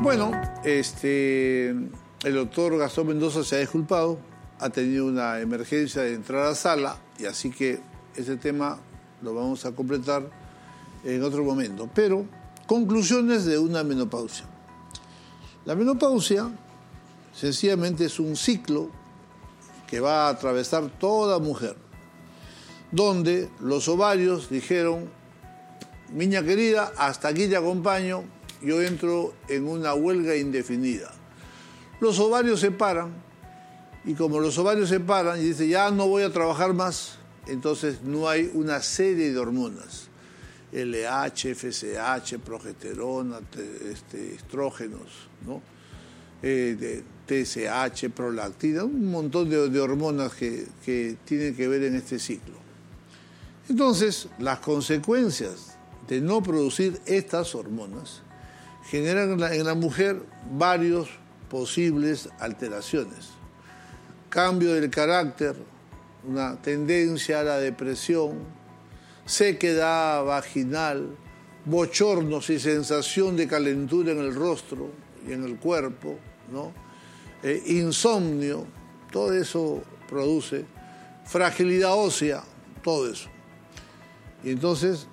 Bueno, el doctor Gastón Mendoza se ha disculpado, ha tenido una emergencia de entrar a sala y así que ese tema lo vamos a completar en otro momento. Pero, conclusiones de una menopausia. La menopausia sencillamente es un ciclo que va a atravesar toda mujer, donde los ovarios dijeron, niña querida, hasta aquí te acompaño, yo entro en una huelga indefinida. Los ovarios se paran, y como los ovarios se paran y dice, ya no voy a trabajar más, entonces no hay una serie de hormonas, LH, FSH, progesterona, estrógenos, ¿no? TSH, prolactina, un montón de hormonas que tienen que ver en este ciclo. Entonces, las consecuencias de no producir estas hormonas generan en la mujer varios posibles alteraciones. Cambio del carácter, una tendencia a la depresión, sequedad vaginal, bochornos y sensación de calentura en el rostro y en el cuerpo, ¿no? Insomnio, todo eso produce, fragilidad ósea, todo eso. Y entonces,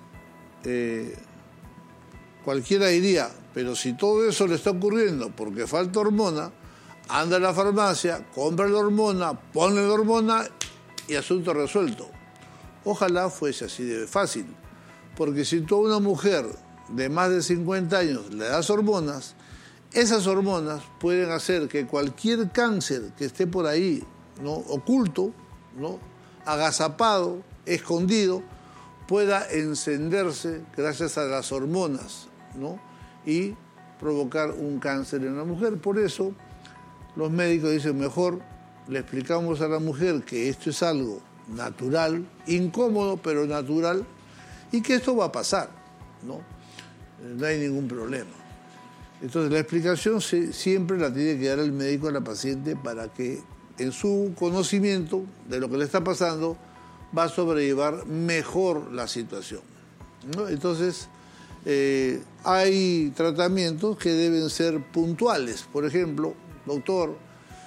cualquiera diría, pero si todo eso le está ocurriendo porque falta hormona, anda a la farmacia, compra la hormona, pone la hormona y asunto resuelto. Ojalá fuese así de fácil, porque si tú a una mujer de más de 50 años le das hormonas, esas hormonas pueden hacer que cualquier cáncer que esté por ahí, ¿no?, oculto, ¿no?, agazapado, escondido, pueda encenderse gracias a las hormonas, ¿no?, y provocar un cáncer en la mujer. Por eso los médicos dicen, mejor le explicamos a la mujer que esto es algo natural, incómodo pero natural, y que esto va a pasar, ¿no? No hay ningún problema. Entonces la explicación siempre la tiene que dar el médico a la paciente para que en su conocimiento de lo que le está pasando va a sobrellevar mejor la situación, ¿no? Entonces hay tratamientos que deben ser puntuales. Por ejemplo, doctor,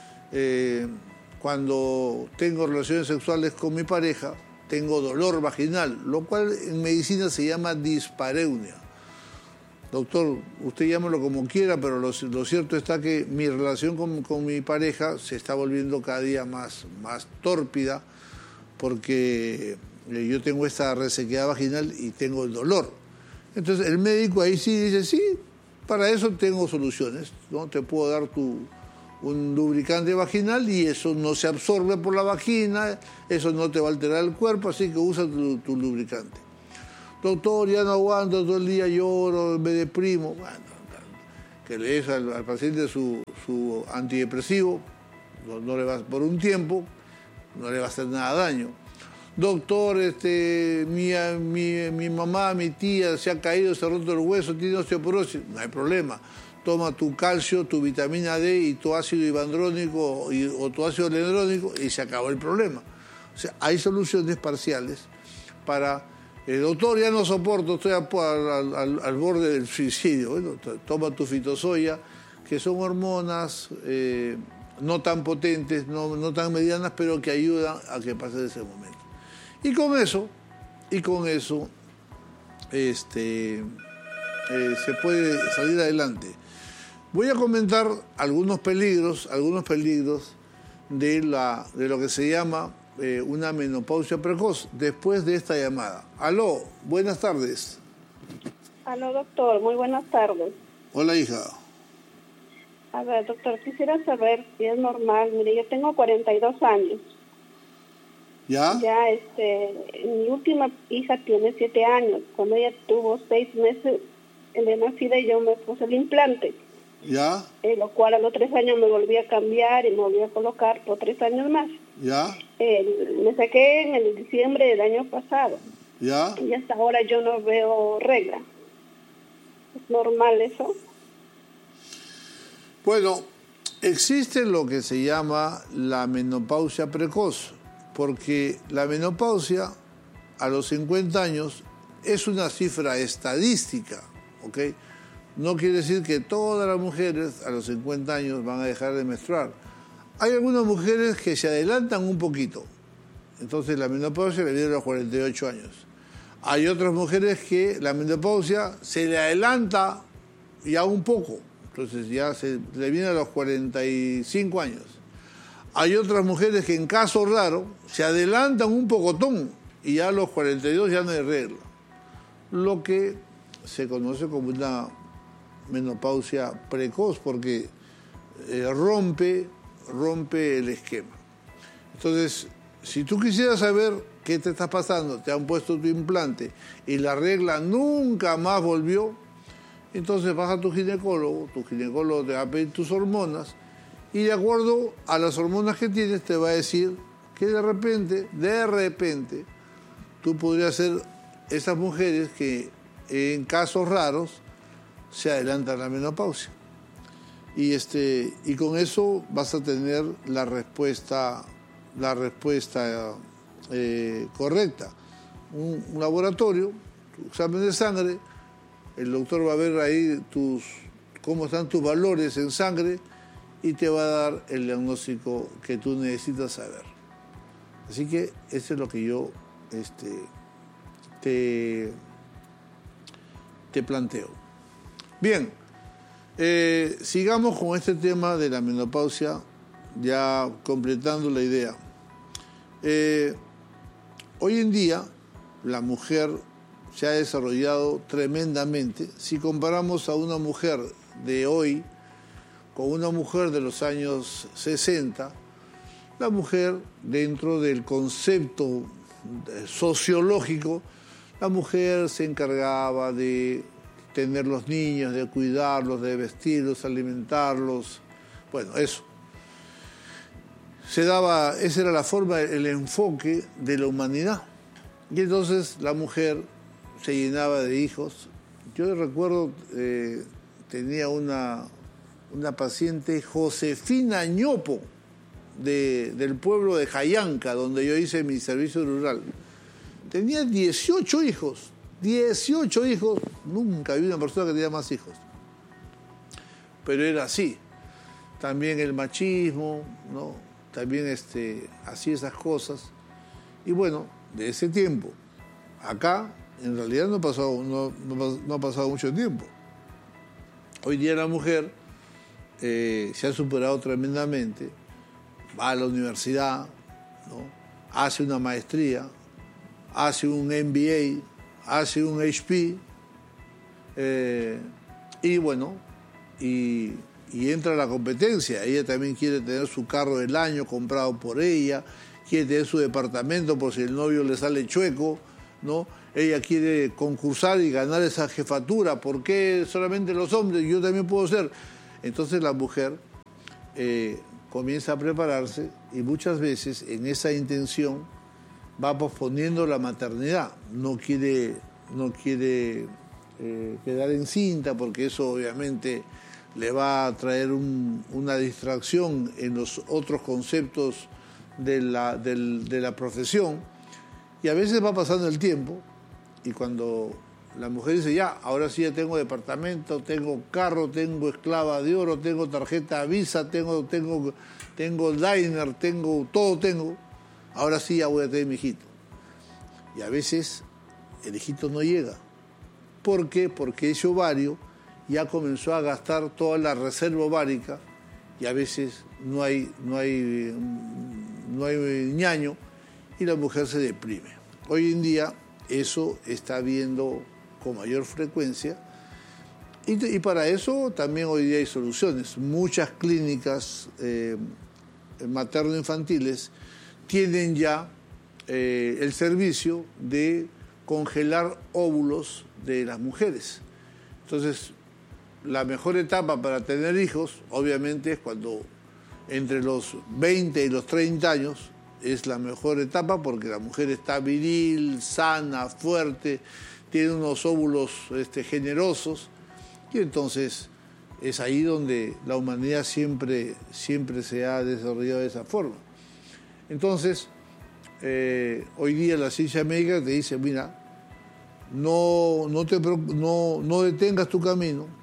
cuando tengo relaciones sexuales con mi pareja, tengo dolor vaginal, lo cual en medicina se llama dispareunia. Doctor, usted llámelo como quiera, pero lo cierto está que mi relación con mi pareja se está volviendo cada día más tórpida porque yo tengo esta resequedad vaginal y tengo el dolor. Entonces el médico ahí sí dice, sí, para eso tengo soluciones, ¿no? Te puedo dar un lubricante vaginal y eso no se absorbe por la vagina, eso no te va a alterar el cuerpo, así que usa tu lubricante. Doctor, ya no aguanto, todo el día lloro, me deprimo. Bueno, que le des al paciente su antidepresivo, no le va, por un tiempo, no le va a hacer nada daño. Doctor, mi mamá, mi tía se ha caído, se ha roto el hueso, tiene osteoporosis, no hay problema. Toma tu calcio, tu vitamina D y tu ácido ibandrónico o tu ácido lendrónico y se acabó el problema. O sea, hay soluciones parciales para... doctor, ya no soporto, estoy al borde del suicidio. Bueno, toma tu fitosoya, que son hormonas no tan potentes, no tan medianas, pero que ayudan a que pase ese momento. Y con eso se puede salir adelante. Voy a comentar algunos peligros de lo que se llama una menopausia precoz después de esta llamada. Aló, buenas tardes. Aló, doctor, muy buenas tardes. Hola, hija. A ver, doctor, quisiera saber si es normal. Mire, yo tengo 42 años. ¿Ya? Ya, mi última hija tiene 7 años. Cuando ella tuvo 6 meses de nacida, yo me puse el implante. ¿Ya? Lo cual a los 3 años me volví a cambiar y me volví a colocar por 3 años más. ¿Ya? Me saqué en el diciembre del año pasado. ¿Ya? Y hasta ahora yo no veo regla. ¿Es normal eso? Bueno, existe lo que se llama la menopausia precoz, porque la menopausia a los 50 años es una cifra estadística, ¿ok? no quiere decir que todas las mujeres a los 50 años van a dejar de menstruar. Hay algunas mujeres que se adelantan un poquito. Entonces la menopausia le viene a los 48 años. Hay otras mujeres que la menopausia se le adelanta ya un poco. Entonces ya se le viene a los 45 años. Hay otras mujeres que en caso raro se adelantan un pocotón y ya a los 42 ya no hay regla. Lo que se conoce como una menopausia precoz porque rompe el esquema. Entonces, si tú quisieras saber qué te está pasando, te han puesto tu implante y la regla nunca más volvió, entonces vas a tu ginecólogo te va a pedir tus hormonas y de acuerdo a las hormonas que tienes te va a decir que de repente, tú podrías ser esas mujeres que en casos raros se adelantan la menopausia. Y con eso vas a tener la respuesta correcta. Un laboratorio, tu examen de sangre, el doctor va a ver ahí cómo están tus valores en sangre y te va a dar el diagnóstico que tú necesitas saber. Así que eso es lo que yo te planteo. Bien, sigamos con este tema de la menopausia, ya completando la idea. Hoy en día la mujer se ha desarrollado tremendamente. Si comparamos a una mujer de hoy con una mujer de los años 60, la mujer, dentro del concepto sociológico, la mujer se encargaba de tener los niños, de cuidarlos, de vestirlos, alimentarlos. Bueno, eso. Esa era la forma, el enfoque de la humanidad. Y entonces la mujer se llenaba de hijos. Yo recuerdo, tenía una paciente, Josefina Ñopo, del pueblo de Jayanca, donde yo hice mi servicio rural. Tenía 18 hijos. 18 hijos. Nunca vi una persona que tenía más hijos. Pero era así. También el machismo, ¿no? También hacía esas cosas. Y bueno, de ese tiempo, acá, en realidad no ha pasado mucho tiempo. Hoy día la mujer se ha superado tremendamente, va a la universidad, ¿no? Hace una maestría, hace un MBA, hace un HP, y bueno, y entra a la competencia. Ella también quiere tener su carro del año comprado por ella, quiere tener su departamento por si el novio le sale chueco, ¿no? Ella quiere concursar y ganar esa jefatura. ¿Por qué solamente los hombres? Yo también puedo ser. Entonces la mujer comienza a prepararse y muchas veces en esa intención va posponiendo la maternidad. No quiere quedar encinta porque eso obviamente le va a traer una distracción en los otros conceptos de la profesión. Y a veces va pasando el tiempo y cuando la mujer dice, ya, ahora sí ya tengo departamento, tengo carro, tengo esclava de oro, tengo tarjeta Visa, tengo diner, todo tengo, ahora sí ya voy a tener mi hijito. Y a veces el hijito no llega. ¿Por qué? Porque ese ovario ya comenzó a gastar toda la reserva ovárica y a veces no hay ñaño y la mujer se deprime. Hoy en día eso está habiendo con mayor frecuencia y para eso también hoy día hay soluciones. Muchas clínicas materno-infantiles tienen ya el servicio de congelar óvulos de las mujeres. Entonces, la mejor etapa para tener hijos, obviamente, es cuando entre los 20 y los 30 años es la mejor etapa porque la mujer está viril, sana, fuerte, tiene unos óvulos generosos y entonces es ahí donde la humanidad siempre se ha desarrollado de esa forma. Entonces, hoy día la ciencia médica te dice, mira, no detengas tu camino,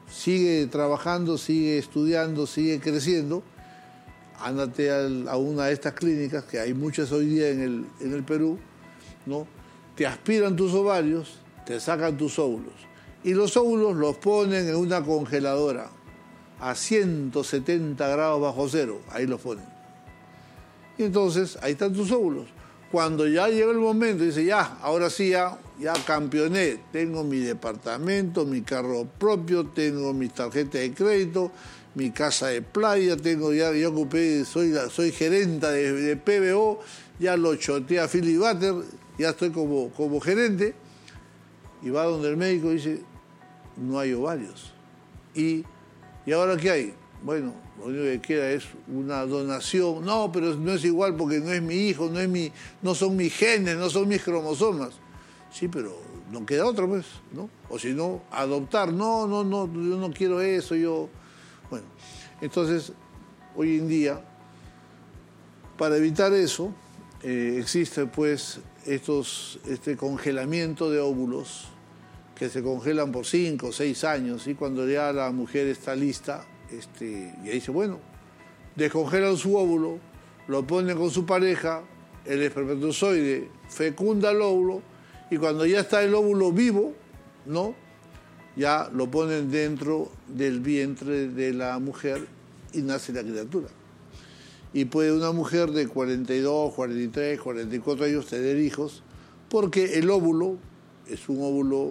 sigue trabajando, sigue estudiando, sigue creciendo, ándate a una de estas clínicas, que hay muchas hoy día en el Perú, ¿no? Te aspiran tus ovarios, te sacan tus óvulos. Y los óvulos los ponen en una congeladora a 170 grados bajo cero, ahí los ponen. Y entonces, ahí están tus óvulos. Cuando ya llega el momento, dice, ya, ahora sí, ya campeoné, tengo mi departamento, mi carro propio, tengo mi tarjeta de crédito, mi casa de playa, ya ocupé, soy gerente de PBO, ya lo choteé a Philly Butter, ya estoy como gerente, y va donde el médico y dice, no hay ovarios. ¿Y ahora qué hay? Bueno, lo único que queda es una donación. No, pero no es igual porque no es mi hijo, no son mis genes, no son mis cromosomas. Sí, pero no queda otra, pues, ¿no? O si no, adoptar. No, yo no quiero eso, Bueno, entonces, hoy en día, para evitar eso, existe, pues, este congelamiento de óvulos que se congelan por 5 o 6 años, y cuando ya la mujer está lista, y ahí dice, bueno, descongelan su óvulo, lo ponen con su pareja, el espermatozoide fecunda el óvulo, y cuando ya está el óvulo vivo, ¿no? Ya lo ponen dentro del vientre de la mujer y nace la criatura. Y puede una mujer de 42, 43, 44 años tener hijos, porque el óvulo es un óvulo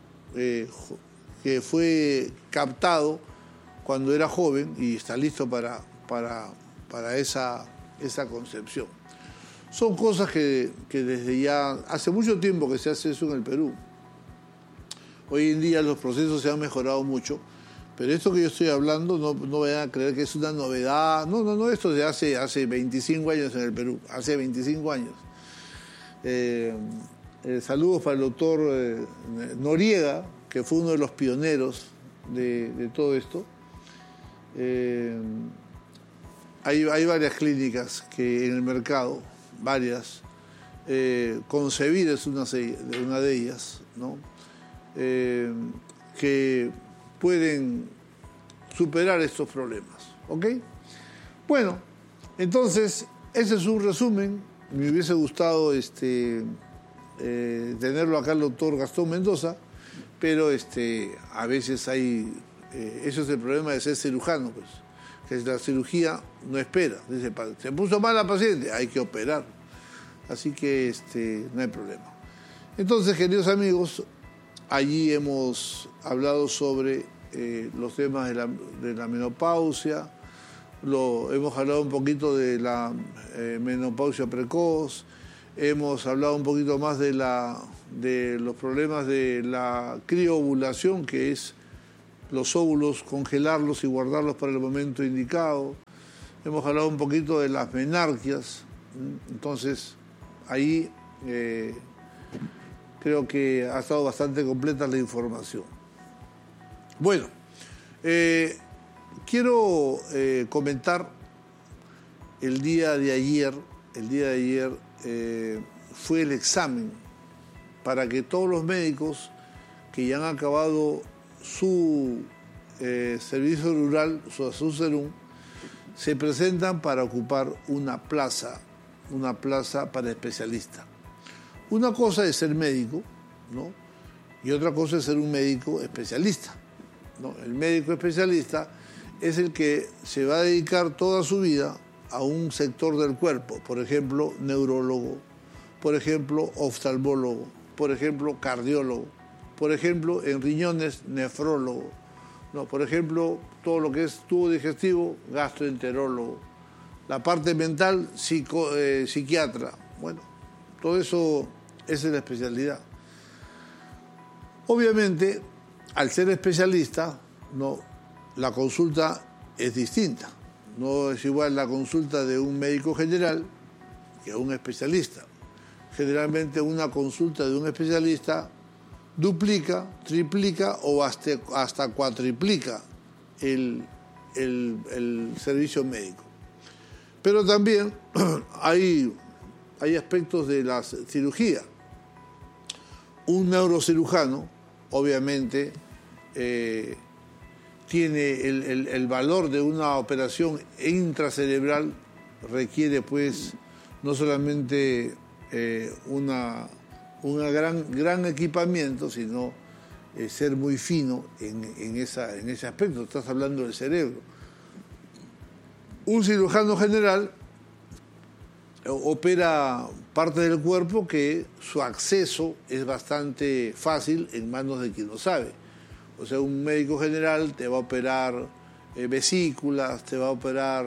que fue captado cuando era joven y está listo para esa concepción. Son cosas que desde ya, hace mucho tiempo que se hace eso en el Perú. Hoy en día los procesos se han mejorado mucho, pero esto que yo estoy hablando no vayan a creer que es una novedad. No, esto se hace 25 años en el Perú, hace 25 años. Saludos para el doctor Noriega, que fue uno de los pioneros de todo esto. Hay varias clínicas que en el mercado, varias, Concebir es una de ellas, ¿no? Que pueden superar estos problemas, ¿ok? Bueno, entonces, ese es un resumen. Me hubiese gustado tenerlo acá el doctor Gastón Mendoza, pero a veces hay... eso es el problema de ser cirujano, pues, que la cirugía no espera. Dice, se puso mal la paciente, hay que operar. Así que no hay problema. Entonces, queridos amigos, allí hemos hablado sobre los temas de la menopausia, hemos hablado un poquito de la menopausia precoz, hemos hablado un poquito más de los problemas de la crioovulación, que es los óvulos, congelarlos y guardarlos para el momento indicado. Hemos hablado un poquito de las menarquias. Entonces, ahí creo que ha estado bastante completa la información. Bueno, quiero comentar el día de ayer fue el examen para que todos los médicos que ya han acabado su servicio rural, su SUSERUM, se presentan para ocupar una plaza para especialista. Una cosa es ser médico, ¿no? Y otra cosa es ser un médico especialista, ¿no? El médico especialista es el que se va a dedicar toda su vida a un sector del cuerpo, por ejemplo, neurólogo, por ejemplo, oftalmólogo, por ejemplo, cardiólogo, por ejemplo, en riñones, nefrólogo, ¿no? Por ejemplo, todo lo que es tubo digestivo, gastroenterólogo, la parte mental, psiquiatra. Bueno, todo eso esa es la especialidad. Obviamente, al ser especialista, no, la consulta es distinta. No es igual la consulta de un médico general que un especialista. Generalmente una consulta de un especialista duplica, triplica o hasta cuatriplica el servicio médico. Pero también hay aspectos de la cirugía. Un neurocirujano, obviamente, tiene el valor de una operación intracerebral, requiere pues no solamente una gran equipamiento, sino ser muy fino en ese aspecto. Estás hablando del cerebro. Un cirujano general opera parte del cuerpo que su acceso es bastante fácil en manos de quien lo sabe. O sea, un médico general te va a operar vesículas, te va a operar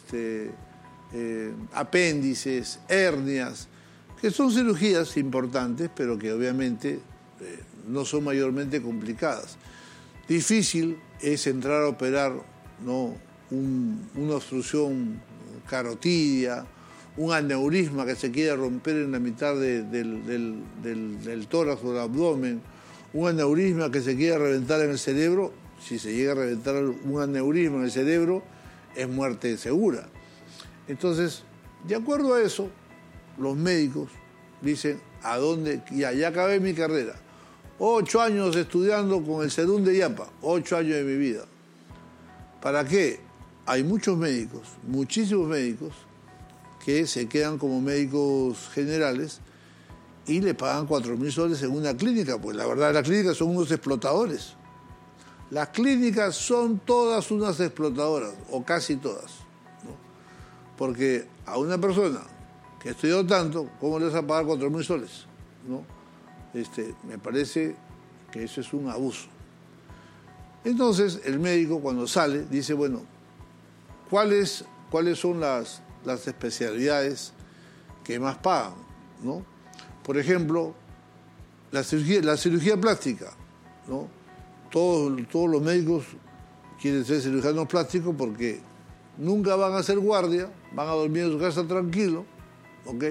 apéndices, hernias, que son cirugías importantes, pero que obviamente no son mayormente complicadas. Difícil es entrar a operar, ¿no?, una obstrucción carotidia, un aneurisma que se quiere romper en la mitad del tórax o del abdomen, un aneurisma que se quiere reventar en el cerebro. Si se llega a reventar un aneurisma en el cerebro, es muerte segura. Entonces, de acuerdo a eso, los médicos dicen, ¿a dónde? Ya acabé mi carrera. 8 años estudiando con el Sedún de Yapa, 8 años de mi vida. ¿Para qué? Hay muchos médicos, muchísimos médicos, que se quedan como médicos generales y le pagan 4.000 soles en una clínica, pues la verdad las clínicas son unos explotadores. Las clínicas son todas unas explotadoras, o casi todas, ¿no? Porque a una persona que estudió tanto, ¿cómo le vas a pagar 4.000 soles? ¿No? Me parece que eso es un abuso. Entonces el médico cuando sale dice, bueno, ¿cuáles son las especialidades que más pagan, ¿no? Por ejemplo, la cirugía plástica, ¿no? Todos los médicos quieren ser cirujanos plásticos porque nunca van a hacer guardia, van a dormir en su casa tranquilo, ¿ok?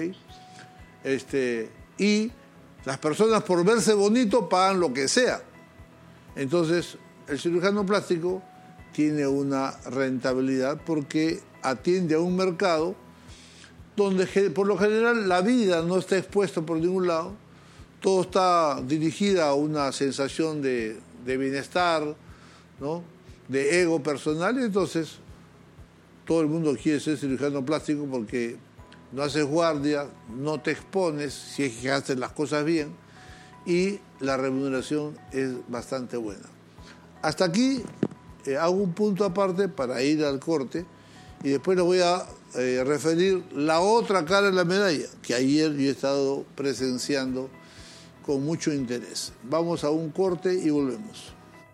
Y las personas por verse bonito pagan lo que sea. Entonces, el cirujano plástico tiene una rentabilidad porque atiende a un mercado donde por lo general la vida no está expuesta por ningún lado, todo está dirigido a una sensación de bienestar, ¿no?, de ego personal, y entonces todo el mundo quiere ser cirujano plástico porque no haces guardia, no te expones si es que haces las cosas bien y la remuneración es bastante buena. Hasta aquí hago un punto aparte para ir al corte y después les voy a referir la otra cara de la medalla que ayer yo he estado presenciando con mucho interés. Vamos a un corte y volvemos.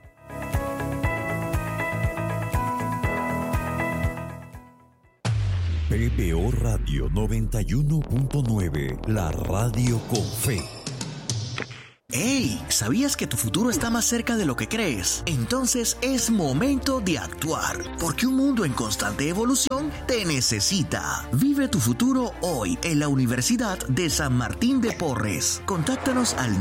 PBO Radio 91.9, la radio con fe. ¡Hey! ¿Sabías que tu futuro está más cerca de lo que crees? Entonces es momento de actuar, porque un mundo en constante evolución te necesita. Vive tu futuro hoy en la Universidad de San Martín de Porres. Contáctanos al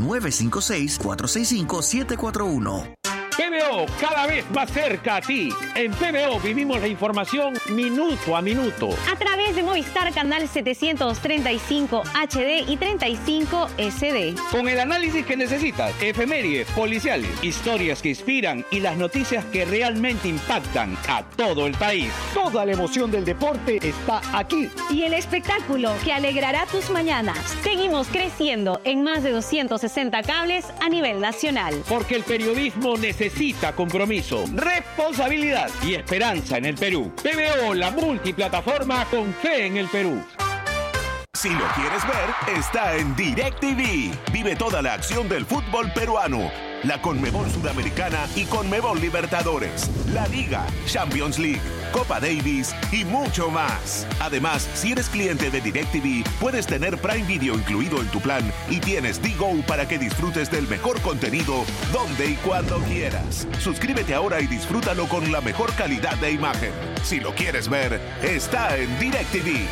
956-465-741. PBO, cada vez más cerca a ti. En PBO vivimos la información minuto a minuto. A través de Movistar Canal 735 HD y 35 SD. Con el análisis que necesitas, efemérides, policiales, historias que inspiran y las noticias que realmente impactan a todo el país. Toda la emoción del deporte está aquí. Y el espectáculo que alegrará tus mañanas. Seguimos creciendo en más de 260 cables a nivel nacional. Porque el periodismo necesita compromiso, responsabilidad y esperanza en el Perú. PBO, la multiplataforma con fe en el Perú. Si lo quieres ver, está en DirecTV. Vive toda la acción del fútbol peruano. La Conmebol Sudamericana y Conmebol Libertadores, la Liga, Champions League, Copa Davis y mucho más. Además, si eres cliente de DirecTV, puedes tener Prime Video incluido en tu plan y tienes Digo para que disfrutes del mejor contenido donde y cuando quieras. Suscríbete ahora y disfrútalo con la mejor calidad de imagen. Si lo quieres ver, está en DirecTV.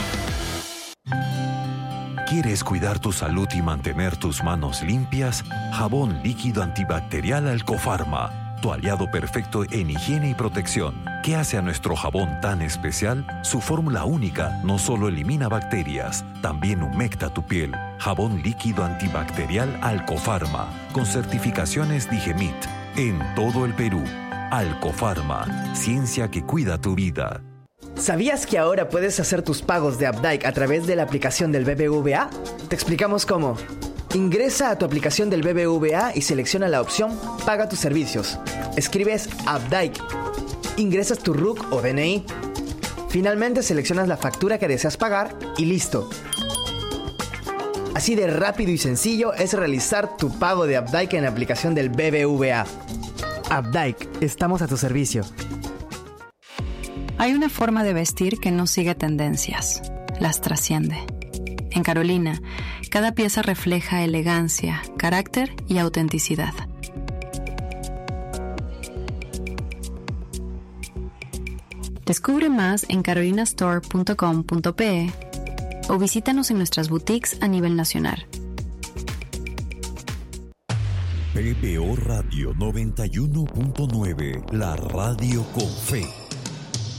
¿Quieres cuidar tu salud y mantener tus manos limpias? Jabón líquido antibacterial Alcofarma, tu aliado perfecto en higiene y protección. ¿Qué hace a nuestro jabón tan especial? Su fórmula única no solo elimina bacterias, también humecta tu piel. Jabón líquido antibacterial Alcofarma, con certificaciones Digemit, en todo el Perú. Alcofarma, ciencia que cuida tu vida. ¿Sabías que ahora puedes hacer tus pagos de Updike a través de la aplicación del BBVA? Te explicamos cómo. Ingresa a tu aplicación del BBVA y selecciona la opción Paga tus servicios. Escribes Updike. Ingresas tu RUC o DNI. Finalmente seleccionas la factura que deseas pagar y listo. Así de rápido y sencillo es realizar tu pago de Updike en la aplicación del BBVA. Updike, estamos a tu servicio. Hay una forma de vestir que no sigue tendencias, las trasciende. En Carolina, cada pieza refleja elegancia, carácter y autenticidad. Descubre más en carolinastore.com.pe o visítanos en nuestras boutiques a nivel nacional. PPO Radio 91.9, la radio con fe.